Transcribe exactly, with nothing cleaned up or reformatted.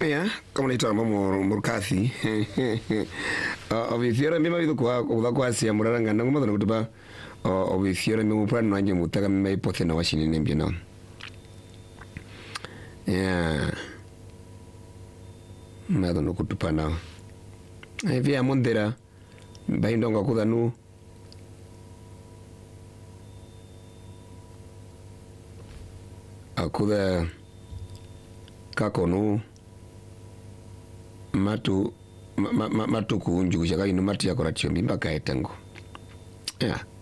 ya kama naitwa mamo murkathi obithiora mima bidu kwa kwa kwa sia muraranga nangu madana kutuba obithiora mimu plan nanje mutaka mima ipothe na washini nembye na ya madana kutupa na vya mondera baindonga kudanu akuda kakonu matu ma, ma, matu kunju kushaka inu matu ya koratio mbaka etango ya